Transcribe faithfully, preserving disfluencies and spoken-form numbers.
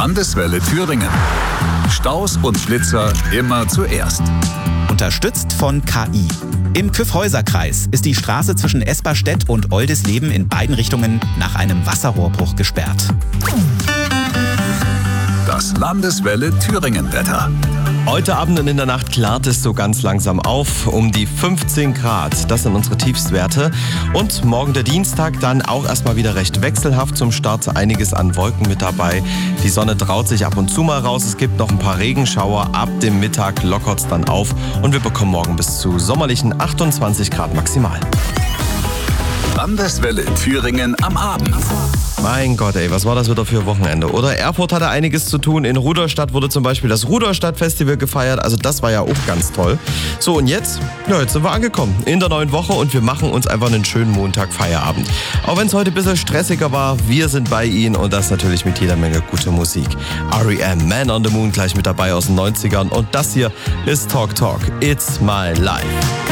Landeswelle Thüringen. Staus und Blitzer immer zuerst. Unterstützt von K I. Im Kyffhäuser-Kreis ist die Straße zwischen Esperstedt und Oldisleben in beiden Richtungen nach einem Wasserrohrbruch gesperrt. Das Landeswelle Thüringen-Wetter. Heute Abend und in der Nacht klart es so ganz langsam auf, um die fünfzehn Grad. Das sind unsere Tiefstwerte. Und morgen der Dienstag dann auch erstmal wieder recht wechselhaft zum Start. Einiges an Wolken mit dabei. Die Sonne traut sich ab und zu mal raus. Es gibt noch ein paar Regenschauer. Ab dem Mittag lockert es dann auf. Und wir bekommen morgen bis zu sommerlichen achtundzwanzig Grad maximal. Landeswelle Thüringen am Abend. Mein Gott, ey, was war das wieder für ein Wochenende, oder? Erfurt hatte einiges zu tun. In Rudolstadt wurde zum Beispiel das Rudolstadt-Festival gefeiert. Also das war ja auch ganz toll. So, und jetzt? Ja, jetzt sind wir angekommen in der neuen Woche und wir machen uns einfach einen schönen Montag Feierabend. Auch wenn es heute ein bisschen stressiger war, wir sind bei Ihnen und das natürlich mit jeder Menge guter Musik. R E M, Man on the Moon, gleich mit dabei aus den neunzigern. Und das hier ist Talk Talk. It's my life.